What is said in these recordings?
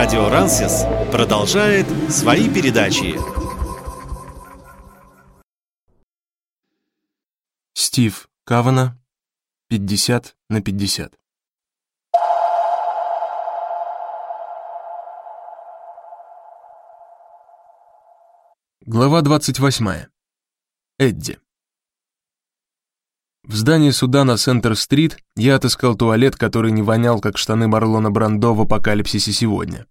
Радио Рансис продолжает свои передачи. Стив Кавана, 50/50. Глава 28. Эдди. В здании суда на Сентер-стрит я отыскал туалет, который не вонял, как штаны Марлона Брандо в «Апокалипсисе сегодня».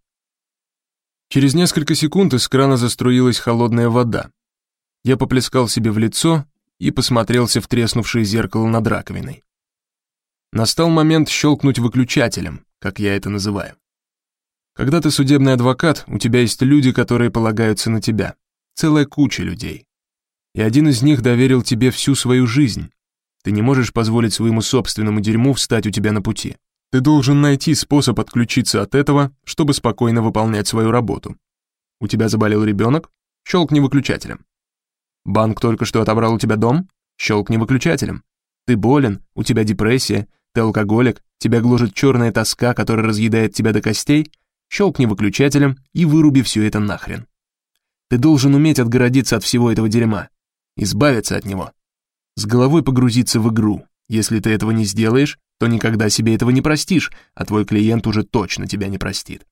Через несколько секунд из крана заструилась холодная вода. Я поплескал себе в лицо и посмотрелся в треснувшее зеркало над раковиной. Настал момент щелкнуть выключателем, как я это называю. Когда ты судебный адвокат, у тебя есть люди, которые полагаются на тебя. Целая куча людей. И один из них доверил тебе всю свою жизнь. Ты не можешь позволить своему собственному дерьму встать у тебя на пути. Ты должен найти способ отключиться от этого, чтобы спокойно выполнять свою работу. У тебя заболел ребенок? Щелкни выключателем. Банк только что отобрал у тебя дом? Щелкни выключателем. Ты болен, у тебя депрессия, ты алкоголик, тебя гложет черная тоска, которая разъедает тебя до костей? Щелкни выключателем и выруби все это нахрен. Ты должен уметь отгородиться от всего этого дерьма, избавиться от него. С головой погрузиться в игру. Если ты этого не сделаешь, то никогда себе этого не простишь, а твой клиент уже точно тебя не простит.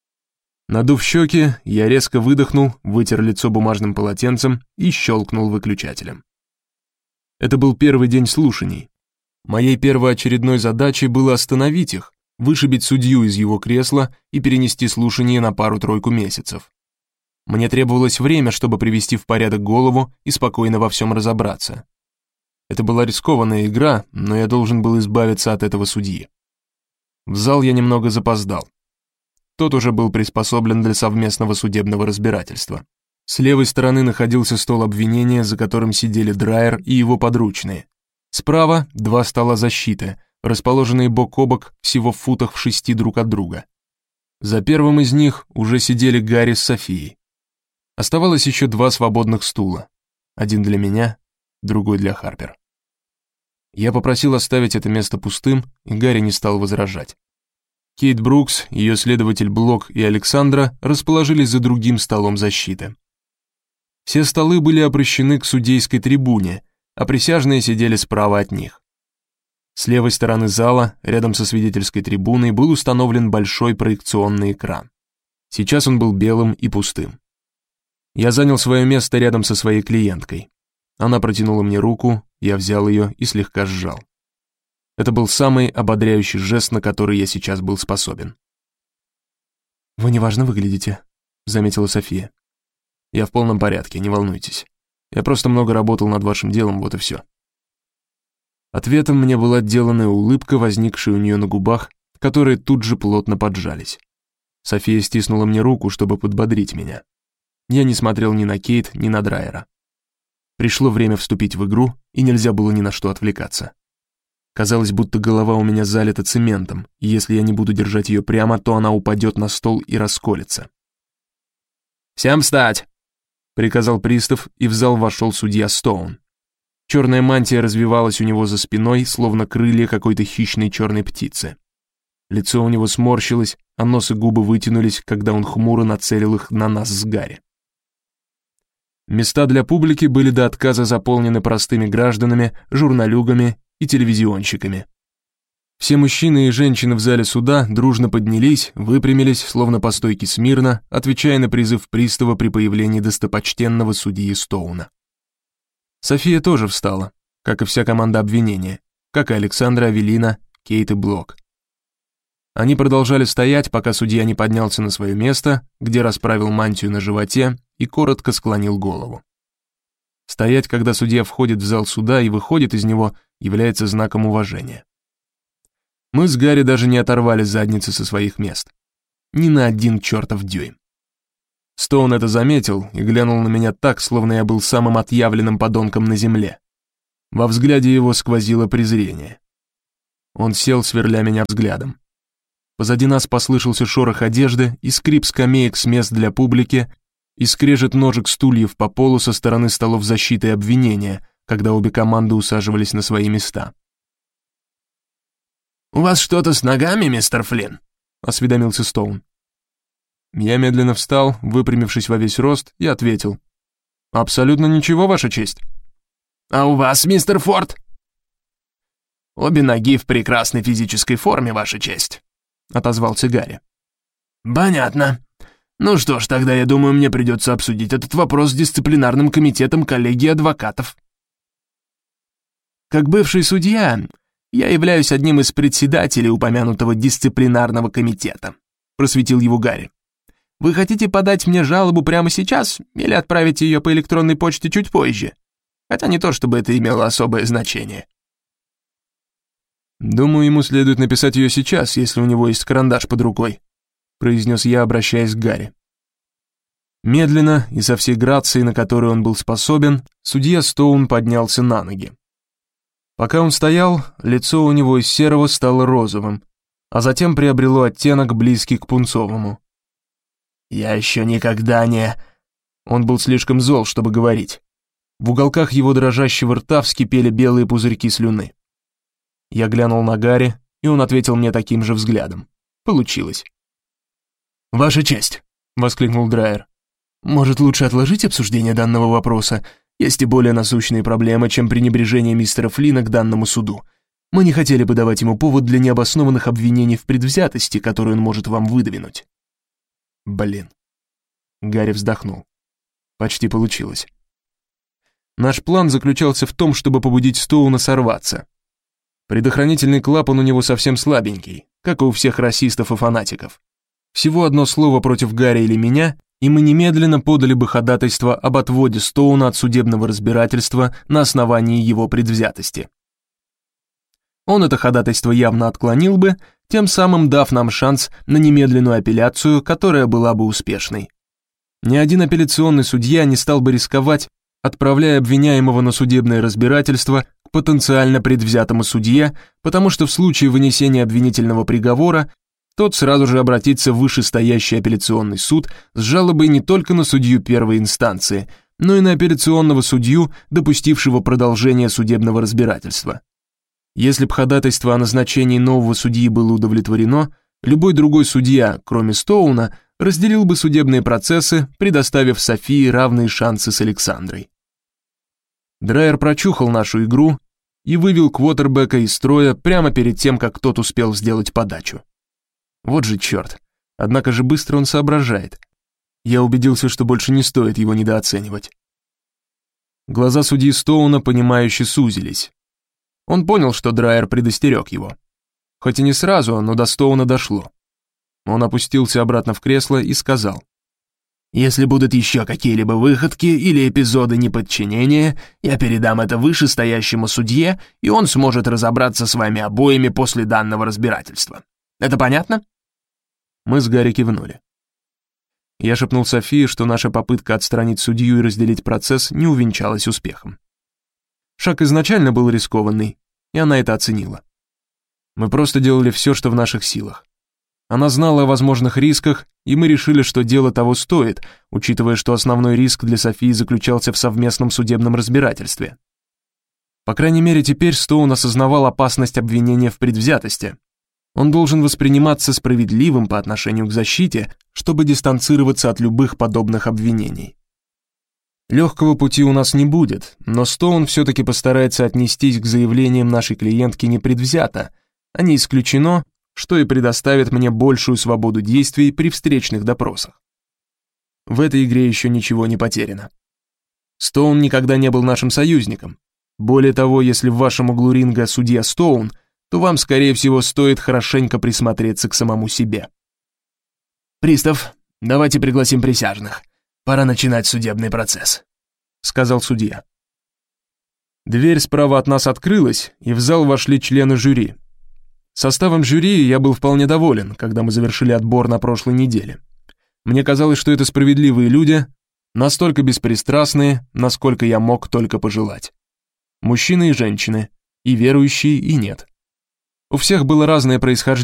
Надув щеки, я резко выдохнул, вытер лицо бумажным полотенцем и щелкнул выключателем. Это был первый день слушаний. Моей первоочередной задачей было остановить их, вышибить судью из его кресла и перенести слушание на пару-тройку месяцев. Мне требовалось время, чтобы привести в порядок голову и спокойно во всем разобраться. Это была рискованная игра, но я должен был избавиться от этого судьи. В зал я немного запоздал. Тот уже был приспособлен для совместного судебного разбирательства. С левой стороны находился стол обвинения, за которым сидели Драйер и его подручные. Справа два стола защиты, расположенные бок о бок всего в футах в 6 друг от друга. За первым из них уже сидели Гарри с Софией. Оставалось еще 2 свободных стула. Один для меня, другой для Харпер. Я попросил оставить это место пустым, и Гарри не стал возражать. Кейт Брукс, ее следователь Блок и Александра расположились за другим столом защиты. Все столы были обращены к судейской трибуне, а присяжные сидели справа от них. С левой стороны зала, рядом со свидетельской трибуной, был установлен большой проекционный экран. Сейчас он был белым и пустым. Я занял свое место рядом со своей клиенткой. Она протянула мне руку, я взял ее и слегка сжал. Это был самый ободряющий жест, на который я сейчас был способен. «Вы неважно выглядите», — заметила София. «Я в полном порядке, не волнуйтесь. Я просто много работал над вашим делом, вот и все». Ответом мне была отделанная улыбка, возникшая у нее на губах, которые тут же плотно поджались. София стиснула мне руку, чтобы подбодрить меня. Я не смотрел ни на Кейт, ни на Драйера. Пришло время вступить в игру, и нельзя было ни на что отвлекаться. Казалось, будто голова у меня залита цементом, и если я не буду держать ее прямо, то она упадет на стол и расколется. «Всем встать!» — приказал пристав, и в зал вошел судья Стоун. Черная мантия развивалась у него за спиной, словно крылья какой-то хищной черной птицы. Лицо у него сморщилось, а нос и губы вытянулись, когда он хмуро нацелил их на нас с Гарри. Места для публики были до отказа заполнены простыми гражданами, журналюгами и телевизионщиками. Все мужчины и женщины в зале суда дружно поднялись, выпрямились, словно по стойке смирно, отвечая на призыв пристава при появлении достопочтенного судьи Стоуна. София тоже встала, как и вся команда обвинения, как и Александра, Авелина, Кейт и Блок. Они продолжали стоять, пока судья не поднялся на свое место, где расправил мантию на животе и коротко склонил голову. Стоять, когда судья входит в зал суда и выходит из него, является знаком уважения. Мы с Гарри даже не оторвали задницы со своих мест. Ни на один чертов дюйм. Стоун это заметил и глянул на меня так, словно я был самым отъявленным подонком на земле. Во взгляде его сквозило презрение. Он сел, сверля меня взглядом. Позади нас послышался шорох одежды и скрип скамеек с мест для публики, и скрежет ножек стульев по полу со стороны столов защиты и обвинения, когда обе команды усаживались на свои места. «У вас что-то с ногами, мистер Флинн?» — осведомился Стоун. Я медленно встал, выпрямившись во весь рост, и ответил: «Абсолютно ничего, Ваша честь». «А у вас, мистер Форд?» «Обе ноги в прекрасной физической форме, Ваша честь», — отозвался Гарри. «Понятно. Ну что ж, тогда, я думаю, мне придется обсудить этот вопрос с дисциплинарным комитетом коллегии адвокатов». «Как бывший судья, я являюсь одним из председателей упомянутого дисциплинарного комитета», — просветил его Гарри. «Вы хотите подать мне жалобу прямо сейчас или отправить ее по электронной почте чуть позже? Хотя не то, чтобы это имело особое значение». «Думаю, ему следует написать ее сейчас, если у него есть карандаш под рукой», — произнес я, обращаясь к Гарри. Медленно и со всей грацией, на которую он был способен, судья Стоун поднялся на ноги. Пока он стоял, лицо у него из серого стало розовым, а затем приобрело оттенок, близкий к пунцовому. «Я еще никогда не...» Он был слишком зол, чтобы говорить. В уголках его дрожащего рта вскипели белые пузырьки слюны. Я глянул на Гарри, и он ответил мне таким же взглядом. Получилось. «Ваша честь», — воскликнул Драйер. «Может, лучше отложить обсуждение данного вопроса? Есть и более насущные проблемы, чем пренебрежение мистера Флина к данному суду. Мы не хотели бы давать ему повод для необоснованных обвинений в предвзятости, которые он может вам выдвинуть». «Блин». Гарри вздохнул. Почти получилось. Наш план заключался в том, чтобы побудить Стоуна сорваться. Предохранительный клапан у него совсем слабенький, как и у всех расистов и фанатиков. Всего одно слово против Гарри или меня, и мы немедленно подали бы ходатайство об отводе Стоуна от судебного разбирательства на основании его предвзятости. Он это ходатайство явно отклонил бы, тем самым дав нам шанс на немедленную апелляцию, которая была бы успешной. Ни один апелляционный судья не стал бы рисковать, отправляя обвиняемого на судебное разбирательство к потенциально предвзятому судье, потому что в случае вынесения обвинительного приговора тот сразу же обратится в вышестоящий апелляционный суд с жалобой не только на судью первой инстанции, но и на апелляционного судью, допустившего продолжение судебного разбирательства. Если б ходатайство о назначении нового судьи было удовлетворено, любой другой судья, кроме Стоуна, разделил бы судебные процессы, предоставив Софии равные шансы с Александрой. Драйер прочухал нашу игру и вывел квотербека из строя прямо перед тем, как тот успел сделать подачу. Вот же черт, однако же быстро он соображает. Я убедился, что больше не стоит его недооценивать. Глаза судьи Стоуна, понимающе сузились. Он понял, что Драйер предостерег его. Хоть и не сразу, но до Стоуна дошло. Он опустился обратно в кресло и сказал: «Если будут еще какие-либо выходки или эпизоды неподчинения, я передам это вышестоящему судье, и он сможет разобраться с вами обоими после данного разбирательства. Это понятно?» Мы с Гарри кивнули. Я шепнул Софии, что наша попытка отстранить судью и разделить процесс не увенчалась успехом. Шаг изначально был рискованный, и она это оценила. Мы просто делали все, что в наших силах. Она знала о возможных рисках, и мы решили, что дело того стоит, учитывая, что основной риск для Софии заключался в совместном судебном разбирательстве. По крайней мере, теперь Стоун осознавал опасность обвинения в предвзятости. Он должен восприниматься справедливым по отношению к защите, чтобы дистанцироваться от любых подобных обвинений. Легкого пути у нас не будет, но Стоун все-таки постарается отнестись к заявлениям нашей клиентки непредвзято, а не исключено, что и предоставит мне большую свободу действий при встречных допросах. В этой игре еще ничего не потеряно. Стоун никогда не был нашим союзником. Более того, если в вашем углу ринга судья Стоун, то вам, скорее всего, стоит хорошенько присмотреться к самому себе. «Пристав, давайте пригласим присяжных. Пора начинать судебный процесс», — сказал судья. Дверь справа от нас открылась, и в зал вошли члены жюри. Составом жюри я был вполне доволен, когда мы завершили отбор на прошлой неделе. Мне казалось, что это справедливые люди, настолько беспристрастные, насколько я мог только пожелать. Мужчины и женщины, и верующие, и нет. У всех было разное происхождение,